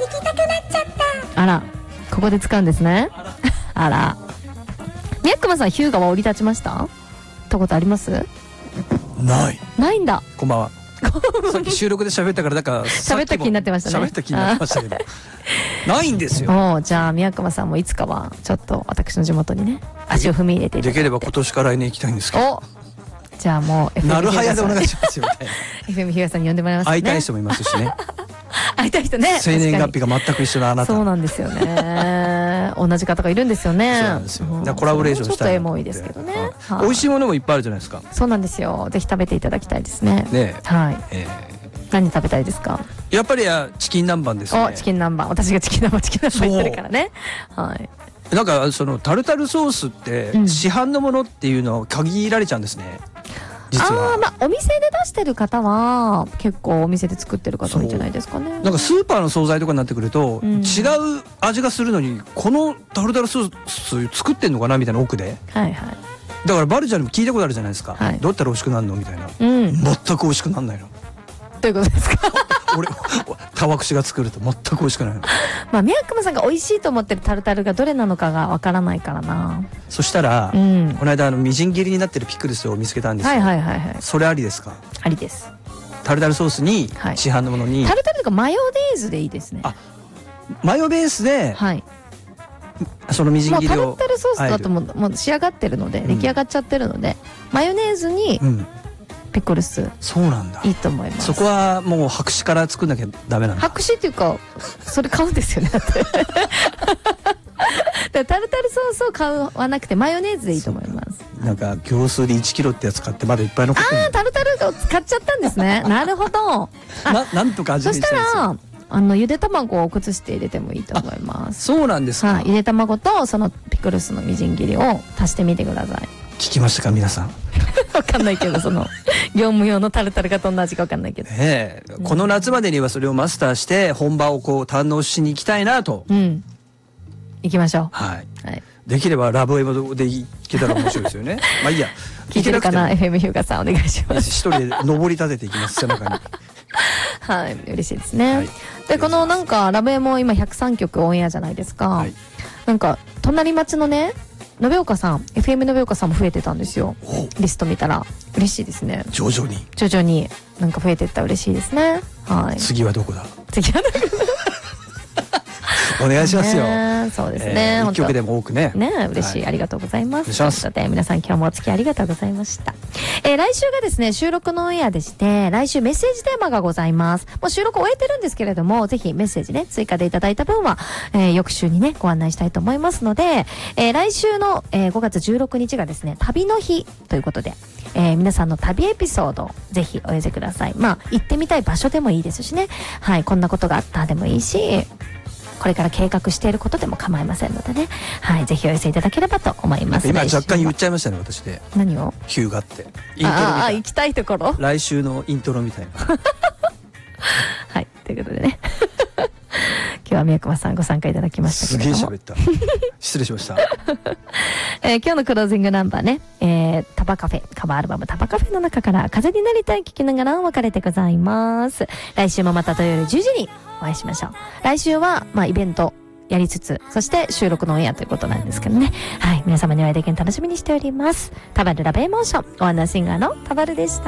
きたくなっちゃった。 あら、ここで使うんですね。あら。ミャックマさん、日向は降り立ちました？行ったことあります？ ないんだ。 こんばんは。さっき収録で喋ったから、だから喋った気になってましたね。 喋った気になってましたけどないんですよ。 じゃあ宮熊さんもいつかはちょっと私の地元にね足を踏み入れていただいて、 できれば今年から来年行きたいんですけど。 じゃあもう FM なるはやでお願いしますよ。 FM 日向さんに呼んでもらいますね。 会いたい人もいますしね。 会いたい人ね。 生年月日が全く一緒のあなた。 そうなんですよね。同じ方がいるんですよね。 そうなんですよ。コラボレーションしたい。 ちょっとエモいですけどね。 美味しいものもいっぱいあるじゃないですか。 そうなんですよ。ぜひ食べていただきたいですね。 ね。 はい。何食べたいですか？ やっぱりチキン南蛮ですね。 チキン南蛮。私がチキン南蛮言ってるからね。はい。 なんかそのタルタルソースって市販のものっていうのは限られちゃうんですね。実は。 まあお店で出してる方は結構お店で作ってる方多いんじゃないですかね。 なんかスーパーの惣菜とかになってくると、違う味がするのにこのタルタルソース作ってんのかなみたいな奥で。 はいはい。 だからバルちゃんにも聞いたことあるじゃないですか。 はい、 どうやったら美味しくなるのみたいな。全く美味しくなんないの。 どういうことですか？ 俺タワクシが作ると全く美味しくないの。 まあ宮熊さんが美味しいと思ってるタルタルがどれなのかがわからないからな。 そしたら、この間みじん切りになってるピクルスを見つけたんですよ。はいはいはいはい。それありですか？ ありです。 タルタルソースに市販のものに、 タルタルとかマヨネーズでいいですね。 マヨベースで、はい、そのみじん切りをもうタルタルソースだともう仕上がってるので、出来上がっちゃってるので、マヨネーズにピクルス、 そうなんだ、 いいと思います。 そこはもう白紙から作んなきゃダメなんだ。 白紙っていうかそれ買うんですよね。だってタルタルソースを買わなくてマヨネーズでいいと思います。 なんか業数で1キロってやつ買ってまだいっぱい残ってる。 タルタルを使っちゃったんですね。なるほど。 なんとか味にしたいですよ。 そしたらゆで卵を崩して入れてもいいと思います。 そうなんですか。 ゆで卵とそのピクルスのみじん切りを足してみてください。 聞きましたか皆さん。 わかんないけどその業務用のタルタルがどんな味かわかんないけど。 この夏までにはそれをマスターして本場をこう堪能しに行きたいなと。 行きましょう。 はい。できればラブエモで行けたら面白いですよね。まあいいや。 聞いてるかな FM 日向さんお願いします。 一人で登り立てていきます背中に。 はい、嬉しいですね。でこのなんかラブエモ今103曲オンエアじゃないですか。なんか隣町のね延岡さん FM 延岡さんも増えてたんですよ。リスト見たら嬉しいですね。 徐々 になんか増えてったら嬉しいですね。はい。 次はどこだ。 お願いしますよ。 そうですね。 一曲でも多くね。 嬉しい、ありがとうございます。ということで皆さん今日もお付き合いありがとうございました。来週がですね収録のオンエアでして、来週メッセージテーマがございます。もう収録終えてるんですけれども、ぜひメッセージね追加でいただいた分は、翌週にねご案内したいと思いますので、来週の、5月16日がですね旅の日ということで。皆さんの旅エピソードをぜひお寄せください。まあ行ってみたい場所でもいいですしね。はい、こんなことがあったでもいいし。これから計画していることでも構いませんのでね。はい、ぜひお寄せいただければと思います。 今若干言っちゃいましたね、私で。 何を？ ヒューガって。イントロみたい。 行きたいところ？ 来週のイントロみたいな。 はい、ということでね。今日は宮熊さんご参加いただきましたけれども。 すげえ喋った。失礼しました。 今日のクロージングナンバーね、タバカフェ、カバーアルバムタバカフェの中から風になりたい聞きながらお別れでございます。来週もまた土曜日10時にお会いしましょう。来週は、イベントやりつつ、そして収録のオンエアということなんですけどね。はい、皆様にお会いできるの楽しみにしております。タバルラブエモーション、おアナシンガーのタバルでした。